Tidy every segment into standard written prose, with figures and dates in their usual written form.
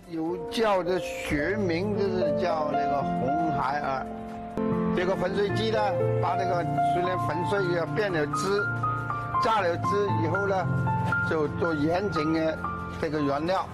有叫的学名就是叫那个红孩儿。这个粉碎机呢，把这个虽然粉碎也变了汁，榨了汁以后呢，就做严谨的这个原料。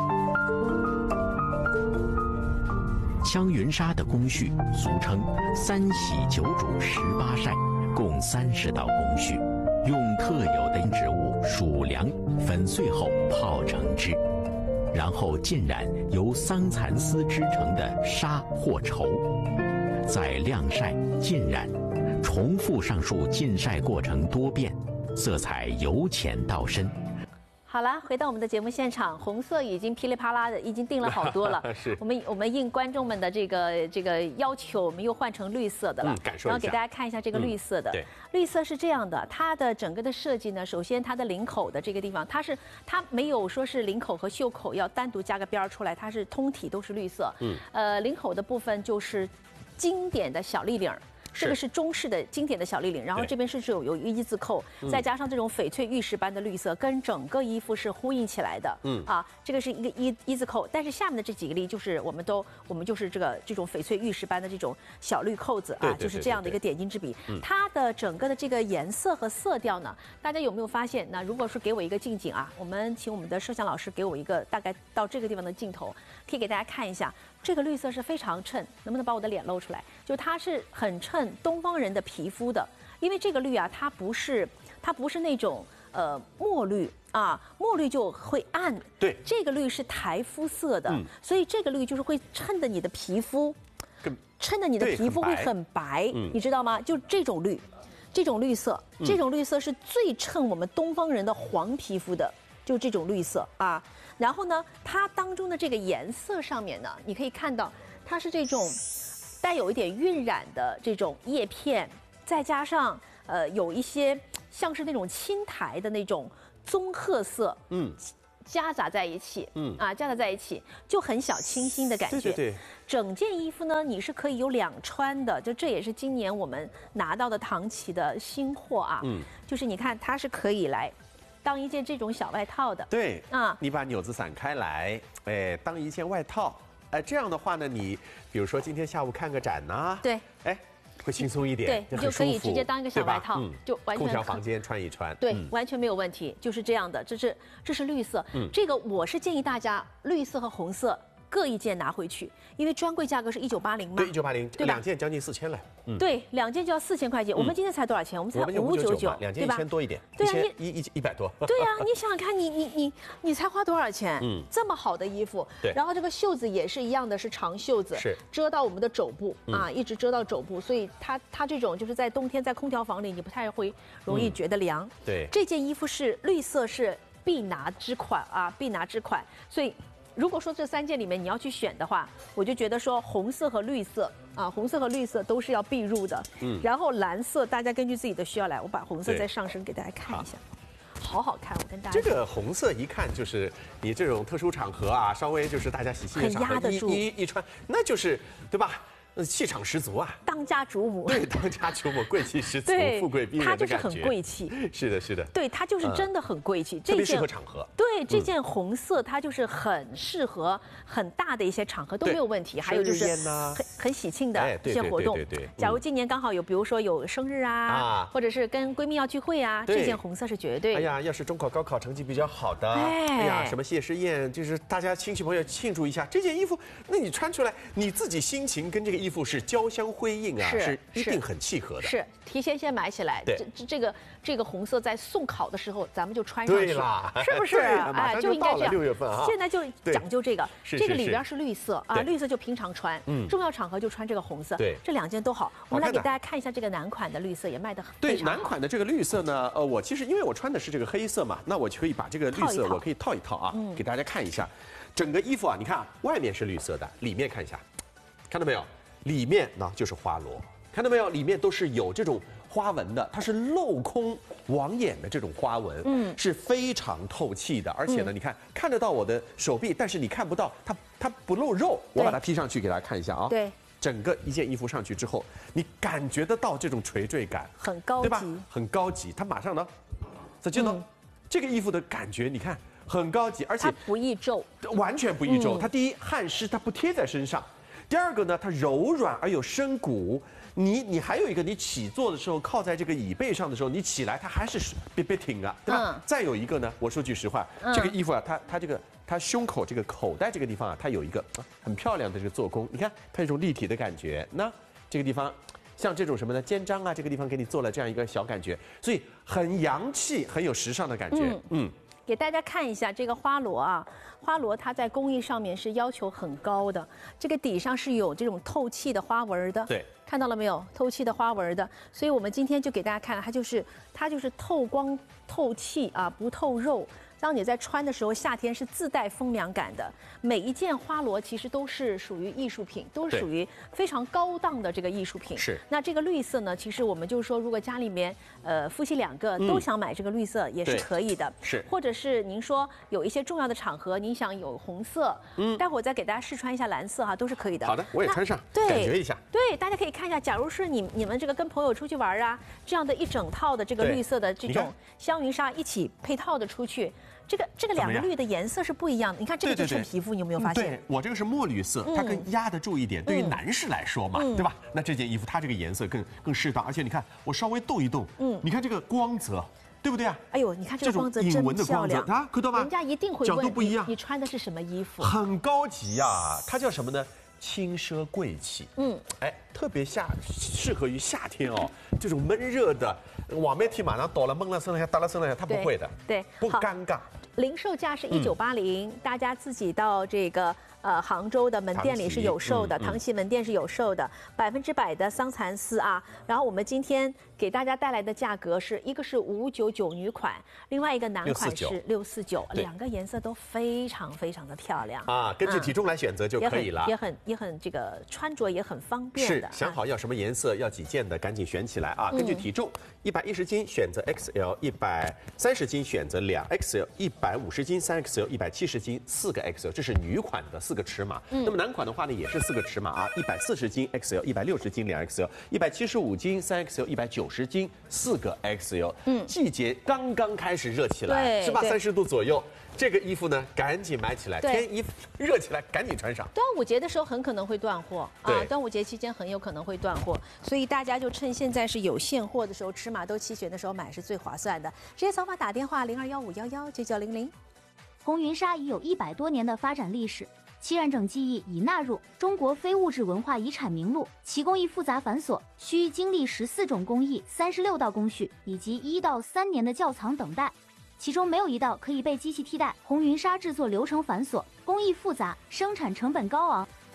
香云纱的工序俗称3洗9煮18晒，共30道工序，用特有的植物薯粮粉碎后泡成汁，然后浸染由桑蚕丝织成的纱或绸，再晾晒浸染，重复上述浸晒过程多遍，色彩由浅到深。 好了，回到我们的节目现场，红色已经噼里啪啦的，已经定了好多了。 是， 我们应观众们的这个要求，我们又换成绿色的了。 感受一下。 然后给大家看一下这个绿色的。 对， 绿色是这样的，它的整个的设计呢，首先它的领口的这个地方，它没有说是领口和袖口要单独加个边儿出来，它是通体都是绿色。领口的部分就是经典的小立领。这个是中式的经典的小立领，然后这边是有一字扣，再加上这种翡翠玉石般的绿色，跟整个衣服是呼应起来的。这个是一个一字扣，但是下面的这几个例就是我们就是这种翡翠玉石般的这种小绿扣子啊，就是这样的一个点睛之笔。它的整个的这个颜色和色调呢，大家有没有发现？那如果说给我一个近景啊，我们请我们的摄像老师给我一个大概到这个地方的镜头，可以给大家看一下。这个绿色是非常衬，能不能把我的脸露出来？就它是很衬东方人的皮肤的，因为这个绿啊，它不是那种墨绿啊，墨绿就会暗。 对， 这个绿是台肤色的，所以这个绿就是会衬得你的皮肤，衬得你的皮肤会很白，你知道吗？就这种绿，这种绿色，这种绿色是最衬我们东方人的黄皮肤的。就这种绿色啊，然后呢，它当中的这个颜色上面呢，你可以看到它是这种带有一点晕染的这种叶片，再加上有一些像是那种青苔的那种棕褐色，夹杂在一起，夹杂在一起就很小清新的感觉。 对。 整件衣服呢，你是可以有2穿的，就这也是今年我们拿到的唐奇的新货啊。就是你看它是可以来当一件这种小外套的， 对啊，你把纽子散开来，当一件外套，这样的话呢，你比如说今天下午看个展呐， 对， 会轻松一点， 对，你就可以直接当一个小外套，就完全空调房间穿一穿， 对，完全没有问题，就是这样的，这是绿色，这个我是建议大家绿色和红色各一件拿回去，因为专柜价格是1980嘛， 对，1980，对吧？2件将近4000了， 对，2件就要4000块钱。我们今天才多少钱？我们才5599， 2件1000多一点， 对啊 ，100多。 对呀，你想想看，你才花多少钱？这么好的衣服， 对， 然后这个袖子也是一样的，是长袖子， 是遮到我们的肘部啊，一直遮到肘部，所以它这种就是在冬天在空调房里，你不太会容易觉得凉。 对， 这件衣服是绿色，是必拿之款啊，必拿之款，所以。如果说这3件里面你要去选的话，我就觉得说红色和绿色啊，红色和绿色都是要必入的。然后蓝色大家根据自己的需要来，我把红色再上身给大家看一下，好好看，我跟大家。 这个红色一看就是你这种特殊场合啊，稍微就是大家喜庆的场合一穿，那就是对吧？气场十足啊！ 当家主母， 对，当家主母，贵气十足，富贵逼人的感觉。 它就是很贵气。 是的，是的。 对，它就是真的很贵气。 特别适合场合。 对，这件红色它就是很适合很大的一些场合都没有问题。还有就是很喜庆的一些活动。 对。 假如今年刚好有，比如说有生日啊，或者是跟闺蜜要聚会啊，这件红色是绝对。 哎呀，要是中考、高考成绩比较好的，哎呀，什么谢师宴，就是大家亲戚朋友庆祝一下，这件衣服，那你穿出来，你自己心情跟这个衣服是交相辉映啊，是一定很契合的。 是提前先买起来，这个红色在送考的时候咱们就穿上去， 对啦， 是不是？ 哎， 就应该这样。 6月份啊， 现在就讲究这个，这个里边是绿色啊，绿色就平常穿，重要场合就穿这个红色。 对， 这2件都好。我们来给大家看一下这个男款的绿色，也卖得非常好。 对，男款的这个绿色呢，我其实因为我穿的是这个黑色嘛，那我可以把这个绿色我可以套一套啊，给大家看一下。整个衣服啊，你看啊，外面是绿色的，里面看一下，看到没有？里面呢就是花螺，看到没有？里面都是有这种花纹的，它是镂空网眼的这种花纹，是非常透气的。而且呢，你看得到我的手臂，但是你看不到它不露肉。我把它披上去给大家看一下啊。 对， 整个一件衣服上去之后，你感觉得到这种垂坠感， 很高级， 对吧？很高级。它马上呢，再见到这个衣服的感觉，你看。 很高级，而且它不易皱， 完全不易皱。它第一汗湿，它不贴在身上；第二个呢，它柔软而有深骨。你还有一个，你起坐的时候靠在这个椅背上的时候，你起来它还是别挺啊，对吧？再有一个呢，我说句实话，这个衣服啊，它胸口这个口袋这个地方啊，它有一个很漂亮的这个做工，你看它有一种立体的感觉。那这个地方像这种什么呢？肩章啊，这个地方给你做了这样一个小感觉，所以很洋气，很有时尚的感觉。 给大家看一下这个花螺啊，花螺它在工艺上面是要求很高的，这个底上是有这种透气的花纹的。 对， 看到了没有？透气的花纹的，所以我们今天就给大家看，它就是透光透气啊，不透肉。当你在穿的时候，夏天是自带风凉感的。每一件花螺其实都是属于艺术品，都是属于非常高档的这个艺术品。 是。 那这个绿色呢，其实我们就是说，如果家里面夫妻2个都想买这个绿色，也是可以的。 是。 或者是您说有一些重要的场合，您想有红色，待会儿再给大家试穿一下蓝色哈，都是可以的。 好的，我也穿上， 对， 感觉一下。 对，大家可以看一下，假如是你们这个跟朋友出去玩啊，这样的一整套的这个绿色的这种香云纱一起配套的出去。这个2个绿的颜色是不一样的，你看这个就衬皮肤，你有没有发现？ 对，我这个是墨绿色，它更压得住一点。对于男士来说嘛，对吧？那这件衣服它这个颜色更适当，而且你看我稍微动一动，你看这个光泽，对不对啊？ 哎呦，你看这个光泽真漂亮啊，看到吗？ 人家一定会问角度不一样， 你穿的是什么衣服？ 很高级呀，它叫什么呢？轻奢贵气，特别适合于夏天哦，这种闷热的，往媒体马上倒了，闷了身上，打了身上，它不会的， 对， 不尴尬。 零售价是1980，大家自己到这个杭州的门店里是有售的，唐琦门店是有售的，100%的桑蚕丝啊。然后我们今天给大家带来的价格是一个是599女款，另外一个男款是649，2个颜色都非常非常的漂亮啊。根据体重来选择就可以了， 也很这个穿着也很方便的。 是，想好要什么颜色，要几件的，赶紧选起来啊！根据体重，110斤选择 XL，130斤选择2XL，150斤3XL，170斤4个 XL， 这是女款的4个尺码。那么男款的话呢，也是4个尺码啊，140斤 XL，160斤2XL，175斤3XL，190斤4个 XL。季节刚刚开始热起来，是吧？30度左右。这个衣服呢，赶紧买起来，天一热起来，赶紧穿上。 端午节的时候很可能会断货啊，端午节期间很有可能会断货，所以大家就趁现在是有现货的时候，尺码都齐全的时候买是最划算的。直接扫码打电话0215119900。 红云纱已有100多年的发展历史，其染整技艺已纳入中国非物质文化遗产名录。其工艺复杂繁琐，需经历14种工艺、36道工序以及1到3年的窖藏等待。其中没有一道可以被机器替代。红云纱制作流程繁琐，工艺复杂，生产成本高昂，